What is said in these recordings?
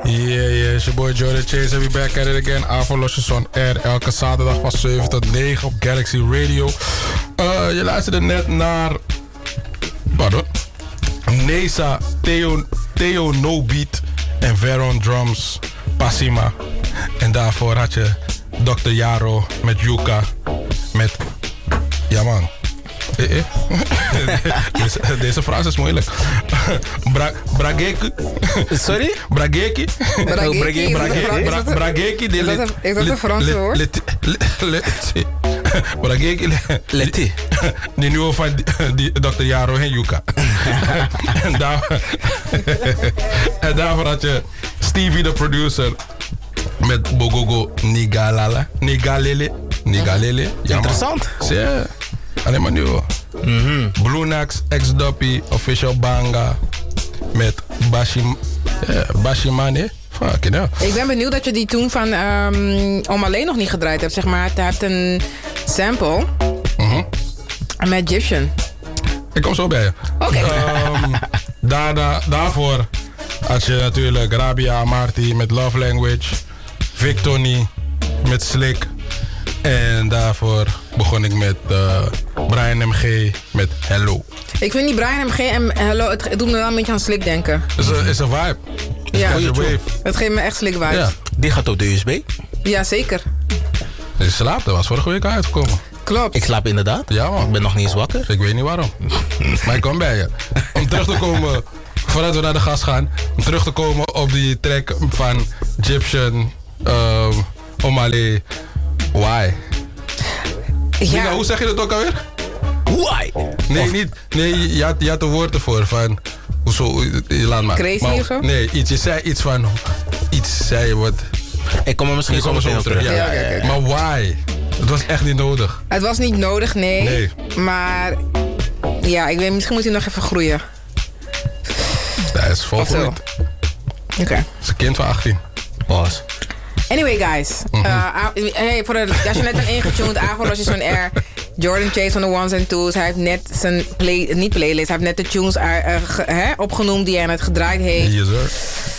Yeah, it's your boy Jordan Chase. We back at it again. Avalosjes on Air. Elke zaterdag van 7 tot 9 op Galaxy Radio. Je luisterde net naar... Pardon? Nesa, Theo No Beat en Veron Drums, Passima. En daarvoor had je Dr. Jaro met Yuka. Met... Ja man. Deze frase is moeilijk. Brageki. Sorry? Brageki. Brageki. Is dat een Franse woord? Brageki. Leti. Die nieuwe van Dr. Jaro en Yuka. En daarvoor had je Stevie de producer met Bogogo Nigalele. Ja, interessant. Ja. Alleen maar nieuw. Blue Nax, X-Duppy, Official Banga met Bashimane. Fucking hell. Ik ben benieuwd dat je die toen van Om Alleen nog niet gedraaid hebt. Zeg maar, hij heeft een sample met Egyptian. Ik kom zo bij je. Oké. Daarvoor had je natuurlijk Rabia Amarty met Love Language. Victony met Slick. En daarvoor begon ik met Brian MG met Hello. Ik vind die Brian MG en Hello, het doet me wel een beetje aan Slick denken. Is een vibe. Ja, wave. het geeft me echt Slick vibes. Ja. Die gaat op de USB. Ja, zeker. Je slaapt, dat was vorige week uitgekomen. Klopt. Ik slaap inderdaad. Ja man. Ik ben nog niet eens wakker. Ik weet niet waarom. Maar ik kom bij je. Om terug te komen, voordat we naar de gast gaan, om terug te komen op die track van Egyptian, Omale, Why? Ja. Nina, hoe zeg je dat ook alweer? Why? Nee, niet. Nee, je had een woord ervoor van. Hoezo? Laat maar. Crazy maar, of zo? Nee, je zei iets van. Iets zei je wat. Ik kom er misschien zo meteen op terug. Ja. Okay. Maar why? Het was echt niet nodig. Het was niet nodig, nee. Maar ja, ik weet, misschien moet hij nog even groeien. Hij is volgroeid. Oké. Het is een kind van 18. Boss. Anyway, guys. Hey, als je net bent ingetuned, Avalosjes on Air. Jordan Chase on the ones and twos. Hij heeft net zijn playlist. Hij heeft net de tunes opgenoemd die hij net gedraaid heeft. Yes, sir.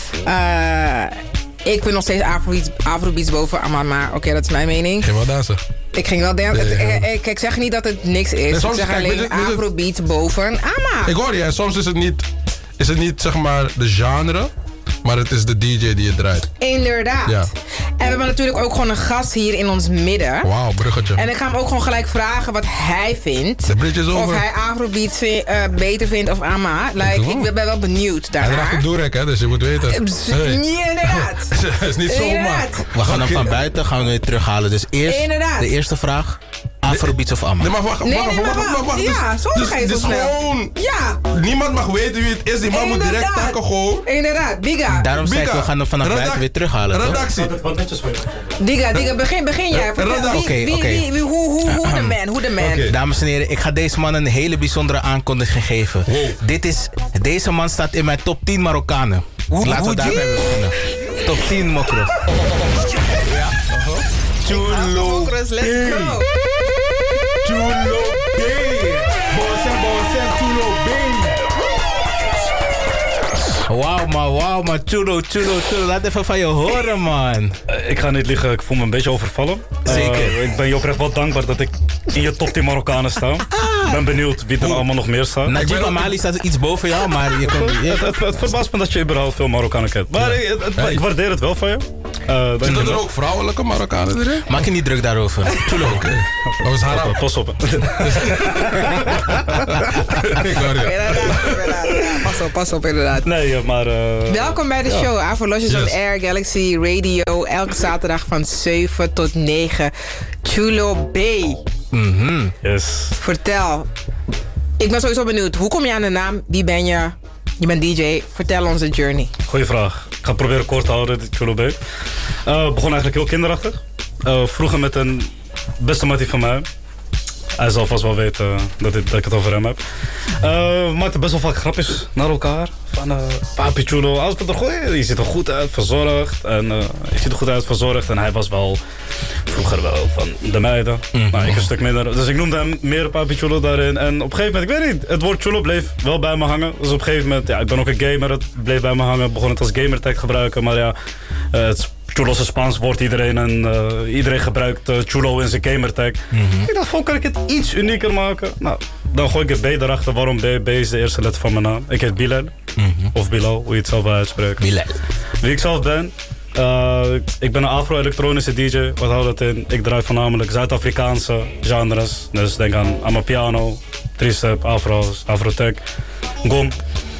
Ik vind nog steeds Afrobeats boven Aman, maar oké, dat is mijn mening. Geen wel dansen. Ik ging wel dansen. Ik zeg niet dat het niks is. Nee, ik zeg alleen Afrobeats boven Ama. Ik hoor je, en soms is het niet zeg maar de genre, maar het is de DJ die het draait. Inderdaad. Ja. En we hebben natuurlijk ook gewoon een gast hier in ons midden. Wauw, bruggetje. En ik ga hem ook gewoon gelijk vragen wat hij vindt. De bridge is over. Of hij Afrobeats beter vindt of Ama. Ik ben wel benieuwd daarnaar. Hij draagt een doerek, hè, dus je moet weten. Inderdaad. Het is niet zomaar. We gaan hem van buiten weer terughalen. Dus eerst de eerste vraag. Afrobeats of Ama? Nee, maar wacht. Ja, zo ga je zo snel. Gewoon... Ja. Niemand mag weten wie het is. Die man moet direct takken gewoon. Inderdaad, Biga. Daarom zei ik, we gaan hem vanaf buiten weer terughalen. Redactie. Diga, begin jij. Hoe de man? Okay. Dames en heren, ik ga deze man een hele bijzondere aankondiging geven. Wow. Deze man staat in mijn top 10 Marokkanen. Laten we daarbij beginnen. Top 10 mokro. Ja. Chulo B. Chulo B. Bossen, Chulo B. Wauw, man. Chulo. Laat even van je horen, man. Ik ga niet liegen, ik voel me een beetje overvallen. Zeker. Ik ben je oprecht wel dankbaar dat ik in je top 10 Marokkanen sta. Ik ben benieuwd wie er allemaal nog meer staat. Najib Amali staat iets boven jou, maar je komt... Het verbaast me dat je überhaupt veel Marokkanen kent. Maar ik waardeer het wel van je. Zitten er ook vrouwelijke Marokkanen erin? Maak je niet druk daarover. Chulo. Dat is haram. Pas op. Pas op, inderdaad. Nee, maar... Welkom bij de show. Avalosjes on Air, Galaxy Radio. Elke zaterdag van 7 tot 9. Chulo B. Yes. Vertel. Ik ben sowieso benieuwd. Hoe kom je aan de naam? Wie ben je? Je bent DJ. Vertel ons de journey. Goeie vraag. Ik ga het proberen kort te houden, dit Chulo B. Begon eigenlijk heel kinderachtig. Vroeger met een beste mattie van mij. Hij zal vast wel weten dat ik het over hem heb. We maakten best wel vaak grapjes naar elkaar. Van, papi chulo, alles met goed. Je ziet er goed uit, verzorgd. En hij was wel vroeger wel van de meiden. Maar ik een stuk minder. Dus ik noemde hem meer papi chulo daarin. En op een gegeven moment, ik weet niet, het woord chulo bleef wel bij me hangen. Dus op een gegeven moment, ja, ik ben ook een gamer. Het bleef bij me hangen. Ik begon het als gamertag gebruiken. Maar ja, het chulo is een Spaans woord. Iedereen gebruikt chulo in zijn gamertag. Ik dacht, van, kan ik het iets unieker maken? Nou, dan gooi ik het B erachter. Waarom B? B is de eerste letter van mijn naam. Ik heet Bilal. Of Bilal, hoe je het zelf wil uitspreken. Bilal. Wie ik zelf ben? Ik ben een afro-elektronische DJ. Wat houdt dat in? Ik draai voornamelijk Zuid-Afrikaanse genres. Dus denk aan Amapiano, Tristep, Afro's, Afrotech, Gom.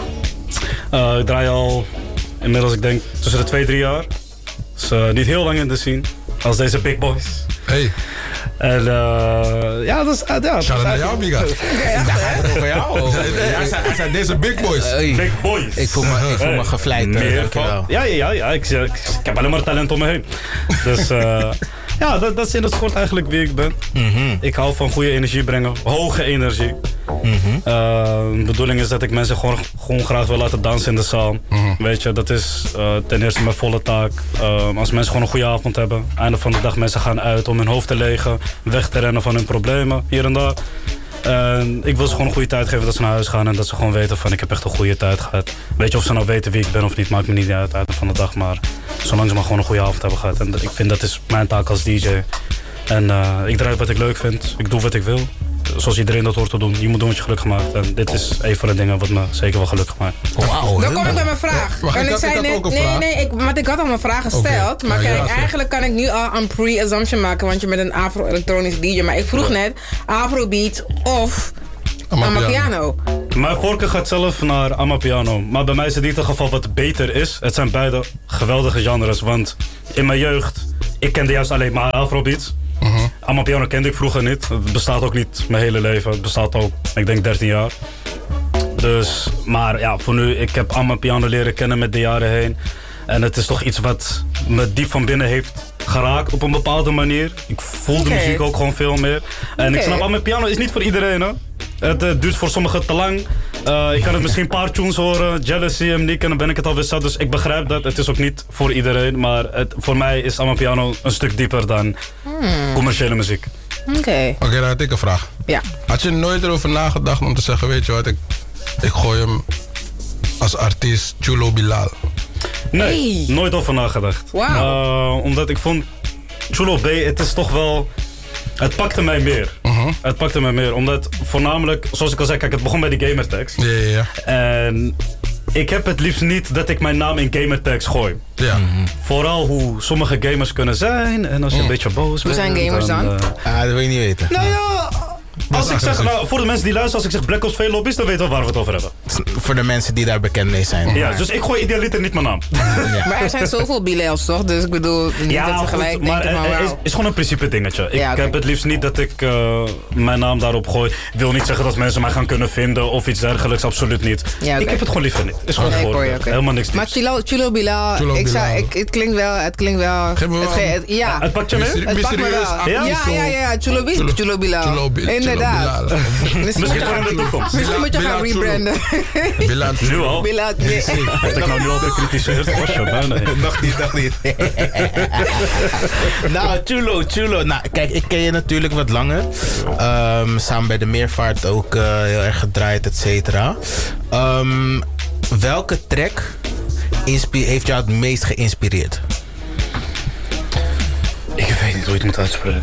Ik draai al inmiddels, ik denk, tussen de 2-3 jaar. Dus niet heel lang in de scene. Als deze big boys. Hey. En ja, dat is... Shout-out naar jou, Biga. Over jou. Hij zei deze big boys. Big boys. Ik voel me gevleid. Dankjewel. Ja. Ik heb alleen maar talent om me heen. Dus ja, dat is in het kort eigenlijk wie ik ben. Ik hou van goede energie brengen. Hoge energie. De bedoeling is dat ik mensen gewoon graag wil laten dansen in de zaal. Weet je, dat is ten eerste mijn volle taak. Als mensen gewoon een goede avond hebben. Einde van de dag mensen gaan uit om hun hoofd te legen. Weg te rennen van hun problemen, hier en daar. Ik wil ze gewoon een goede tijd geven dat ze naar huis gaan. En dat ze gewoon weten van ik heb echt een goede tijd gehad. Weet je, of ze nou weten wie ik ben of niet, maakt me niet uit einde van de dag. Maar zolang ze maar gewoon een goede avond hebben gehad. En ik vind dat is mijn taak als DJ. En ik draai wat ik leuk vind. Ik doe wat ik wil. Zoals iedereen dat hoort te doen. Je moet doen wat je gelukkig maakt. En dit is een van de dingen wat me zeker wel gelukkig maakt. Wauw. Dan kom ik bij mijn vraag. Wacht, ik had ook een vraag. Want ik had al mijn vraag gesteld. Maar Ja, kijk, ja, eigenlijk kan ik nu al een pre-assumption maken. Want je bent een afro-elektronische DJ. Maar ik vroeg net afrobeat of Amapiano. Mijn voorkeur gaat zelf naar Amapiano. Maar bij mij is het niet het geval wat beter is. Het zijn beide geweldige genres. Want in mijn jeugd, ik kende juist alleen maar afrobeats. Amapiano kende ik vroeger niet. Het bestaat ook niet mijn hele leven. Het bestaat ook, ik denk 13 jaar. Dus, maar ja, voor nu, ik heb Amapiano leren kennen met de jaren heen. En het is toch iets wat me diep van binnen heeft geraakt op een bepaalde manier. Ik voel de muziek ook gewoon veel meer. En ik snap, Amapiano is niet voor iedereen, hè. Het duurt voor sommigen te lang. Ik kan het misschien een paar tunes horen. Jealousy, Nick, en dan ben ik het alweer zat. Dus ik begrijp dat. Het is ook niet voor iedereen. Maar voor mij is Amapiano een stuk dieper dan commerciële muziek. Oké. Oké, dan had ik een vraag. Ja. Had je nooit erover nagedacht om te zeggen, weet je wat, ik gooi hem als artiest Chulo Bilal? Nee, nooit over nagedacht. Wauw. Omdat ik vond Chulo B, het is toch wel... Het pakte mij meer. Het pakte mij meer, omdat voornamelijk, zoals ik al zei, kijk, het begon bij die gamertags. Ja. En ik heb het liefst niet dat ik mijn naam in gamertags gooi. Ja. Vooral hoe sommige gamers kunnen zijn en als je een beetje boos bent. Hoe zijn gamers dan? Dat wil je niet weten. Nou ja, als ik zeg, voor de mensen die luisteren, als ik zeg Black Ops 2 lobby's, dan weten we waar we het over hebben. Voor de mensen die daar bekend mee zijn. Ja, dus ik gooi idealiter niet mijn naam. Maar er zijn zoveel Bilals, toch? Dus ik bedoel, niet dat ze gelijk maar denken van het wauw. is gewoon een principe dingetje. Ik oké. heb het liefst niet dat ik mijn naam daarop gooi. Ik wil niet zeggen dat mensen mij gaan kunnen vinden of iets dergelijks, absoluut niet. Ja, oké. Ik heb het gewoon liever niet. Het is gewoon Nee, ik voor. hoor je, oké. Helemaal niks. Maar Chulo Bilal, Chulo Bilal. het klinkt wel. Geef me wel Ja. Het pakt je mee? Het pakt me wel. Ja. Chulo Bilal. Inderdaad. Misschien voor in de toekomst. Misschien moet je gaan Bilal Chulo. rebranden. Bilal Nu al? Bilal, nee. Heb ik nou nu al bekritiseerd? Nee. Nog niet. Nou, Chulo. Nou, kijk, ik ken je natuurlijk wat langer. Samen bij de Meervaart ook heel erg gedraaid, et cetera. Welke track heeft jou het meest geïnspireerd? Ik weet niet hoe je het moet uitspreken.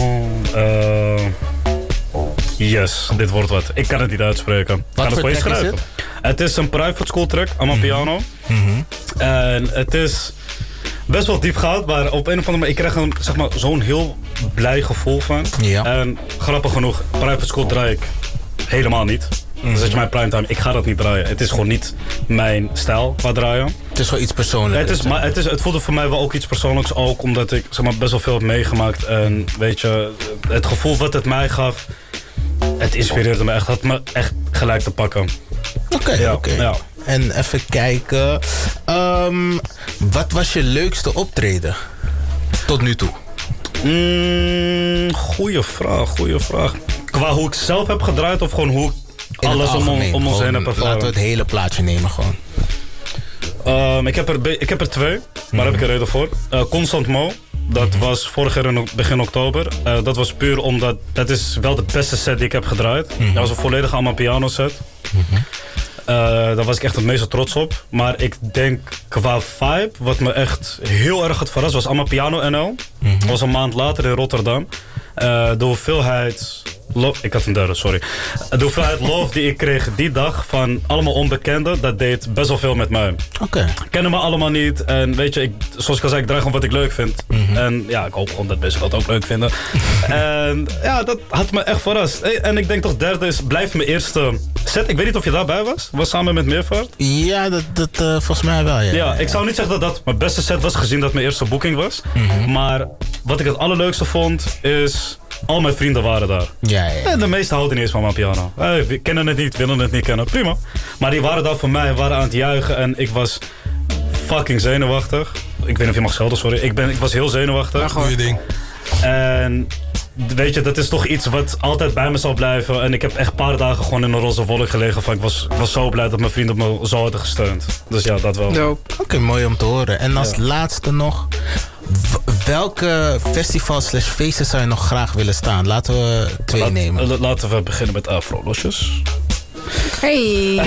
Yes, dit wordt wat. Ik kan het niet uitspreken. Wat voor track is het? Het is een private school track, Amapiano. En het is best wel diepgaand, maar op een of andere manier, ik krijg zeg maar, zo'n heel blij gevoel van. Ja. En grappig genoeg, private school draai ik helemaal niet. Dus dat je mijn primetime, ik ga dat niet draaien. Het is gewoon niet mijn stijl qua draaien. Het is gewoon iets persoonlijks. Het voelde voor mij wel ook iets persoonlijks. Ook omdat ik zeg maar, best wel veel heb meegemaakt. En weet je, het gevoel wat het mij gaf, het inspireerde me echt. Had me echt gelijk te pakken. Oké. Ja. En even kijken. Wat was je leukste optreden tot nu toe? Goeie vraag. Ik Qua hoe ik zelf heb gedraaid of gewoon hoe ik alles om ons heen heb ervaren? Laten we het hele plaatje nemen gewoon. Ik heb er 2, maar heb ik een reden voor. Constant Mo. Dat was vorig jaar in begin oktober. Dat was puur omdat dat is wel de beste set die ik heb gedraaid. Dat was een volledige allemaal piano set. Daar was ik echt het meeste trots op. Maar ik denk qua vibe, wat me echt heel erg had verrast, was allemaal Piano NL. Dat was een maand later in Rotterdam. De hoeveelheid... Ik had een derde, sorry. De hoeveelheid love die ik kreeg die dag van allemaal onbekenden, dat deed best wel veel met mij. Oké. Kennen me allemaal niet. En weet je, zoals ik al zei, ik draai gewoon wat ik leuk vind. En ja, ik hoop gewoon dat mensen dat ook leuk vinden. En ja, dat had me echt verrast. En ik denk toch derde blijft mijn eerste set. Ik weet niet of je daarbij was samen met Meervaart. Ja, dat volgens mij wel, ja. Ja, ik zou niet zeggen dat dat mijn beste set was, gezien dat mijn eerste boeking was. Maar wat ik het allerleukste vond, is... Al mijn vrienden waren daar. Ja. En de meesten houden niet eens van mijn piano. We kennen het niet, willen het niet kennen. Prima. Maar die waren daar voor mij, waren aan het juichen. En ik was fucking zenuwachtig. Ik weet niet of je mag schelden, sorry. Ik was heel zenuwachtig. Ja, goeie ding. En weet je, dat is toch iets wat altijd bij me zal blijven. En ik heb echt een paar dagen gewoon in een roze wolk gelegen. Van, ik was zo blij dat mijn vrienden me zo hadden gesteund. Dus ja, dat wel. Oké, mooi om te horen. En als laatste nog... Welke festivals/feesten zou je nog graag willen staan? Laten we 2 nemen. Laten we beginnen met Afro-losjes. Hey!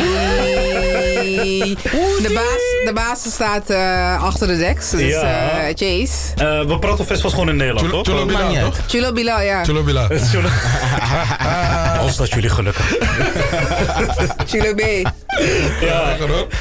De baas staat achter de deks, dus Chase. We praten festivals gewoon in Nederland, toch? Chulo Bilal, toch? Chulo Bilal, ja. Chulo Bilal. Als dat jullie gelukkig. Chulo B. Ja.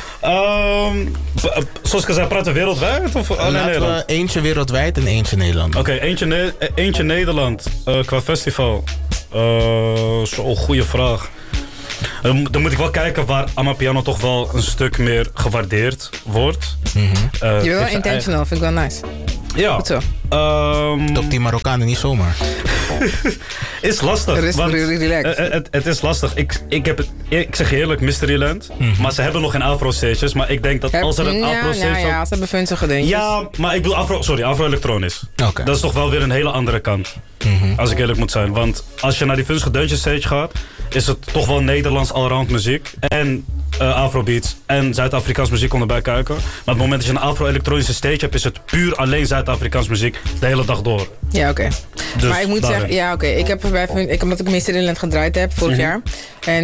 Zoals ik al zei, praten we wereldwijd? Of alleen Nederland? We eentje wereldwijd en eentje Nederland. Oké, eentje Nederland qua festival. Zo'n goede vraag. Dan moet ik wel kijken waar Amapiano toch wel een stuk meer gewaardeerd wordt. Je wil wel intentional, vind ik wel nice. Ja. Goed zo. Top die Marokkanen niet zomaar. Is lastig. Het is lastig. Ik zeg je eerlijk, Mysteryland. Maar ze hebben nog geen Afro-stages. Maar ik denk dat als er een Afro-stage... Ja, ze hebben funzige dingetjes. Ja, maar ik bedoel Afro-elektronisch. Okay. Dat is toch wel weer een hele andere kant. Als ik eerlijk moet zijn. Want als je naar die funzige deuntje stage gaat... is het toch wel Nederlands allround muziek. En Afrobeats en Zuid-Afrikaans muziek komt erbij kijken. Maar op het moment dat je een Afro-elektronische stage hebt... is het puur alleen Zuid-Afrikaans muziek de hele dag door. Ja, oké. Dus maar ik moet zeggen, ja, oké. Ik heb omdat ik Mysteryland gedraaid heb vorig jaar. En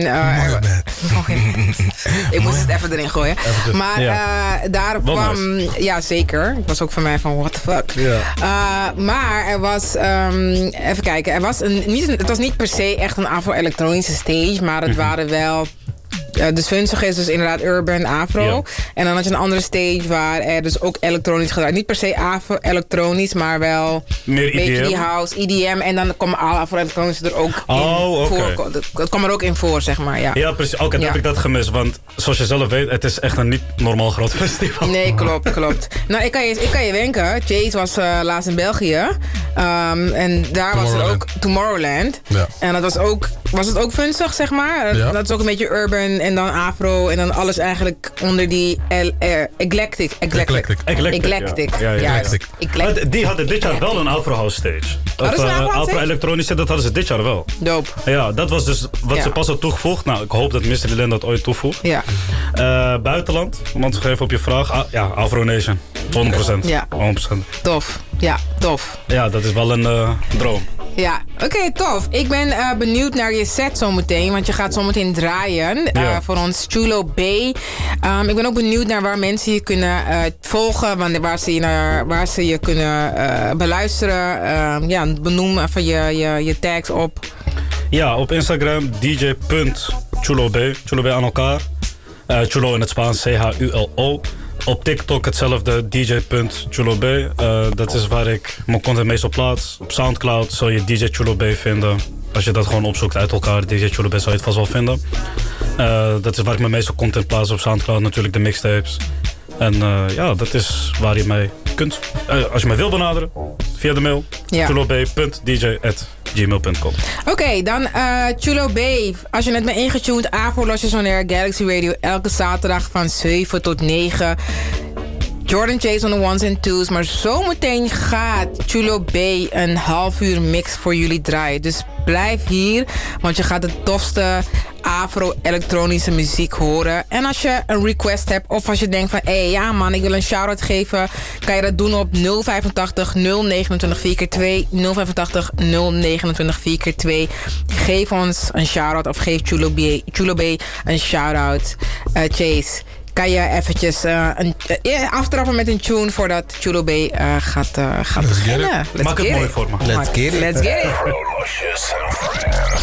ik moest het even erin gooien. Maar daar kwam... Ja, zeker. Het was ook voor mij van, what the fuck. Maar er was... even kijken. Het was niet per se echt een Afro-elektronische stage. Maar het waren wel... de funzige is dus inderdaad urban afro. Ja. En dan had je een andere stage waar er dus ook elektronisch gedraaid. Niet per se afro-elektronisch, maar wel meer beetje die house, EDM. En dan komen alle afro-elektronisch er ook in voor. Dat kwam er ook in voor, zeg maar. Ja, precies. Oké, dan heb ik dat gemist. Want zoals je zelf weet, het is echt een niet normaal groot festival. Nee, klopt. Nou, ik kan je wenken. Chase was laatst in België. En daar was er ook Tomorrowland. Ja. En dat was het ook funzig, zeg maar. Ja. Dat is ook een beetje urban en dan afro en dan alles eigenlijk onder die eclectic. Maar die hadden dit jaar wel een Afro House stage. Afro-elektronische, dat hadden ze dit jaar wel. Dope. Ja, dat was dus wat ze pas had toegevoegd. Nou, ik hoop dat Mysteryland dat ooit toevoegt. Ja. Buitenland, om te geven op je vraag. Afro Nation. 100%. Ja. 100%. Tof. Ja, tof. Ja, dat is wel een droom. Ja, oké, tof. Ik ben benieuwd naar je set zometeen, want je gaat zometeen draaien voor ons Chulo B. Ik ben ook benieuwd naar waar mensen je kunnen volgen, waar ze je kunnen beluisteren. Benoem even je tags op. Ja, op Instagram dj.chulob, Chulo B aan elkaar. Chulo in het Spaans, CHULO. Op TikTok hetzelfde, dj.chulob. Dat is waar ik mijn content meestal plaats. Op Soundcloud zul je DJ Chulo B vinden. Als je dat gewoon opzoekt uit elkaar, DJ Chulo B zou je het vast wel vinden. Dat is waar ik mijn meeste content plaats op Soundcloud. Natuurlijk de mixtapes. En dat is waar je mij kunt. Als je mij wil benaderen, via de mail. chulob.dj@gmail.com. Oké, dan Chulo B. Als je net bent ingetuned, Afro Losjes on Air, Galaxy Radio. Elke zaterdag van 7 tot 9. Jordan Chase on the ones and twos. Maar zometeen gaat Chulo B een half uur mix voor jullie draaien. Dus blijf hier, want je gaat de tofste afro-elektronische muziek horen. En als je een request hebt of als je denkt van... hé, ja man, ik wil een shout-out geven... kan je dat doen op 085 029 4x2. 085 029 4x2. Geef ons een shout-out of geef Chulo B een shout-out. Chase, kan je eventjes aftrappen met een tune... voordat Chulo B gaat beginnen? Maak het mooi voor me. Let's get it. Let's get it. Afro Losjes and Friends.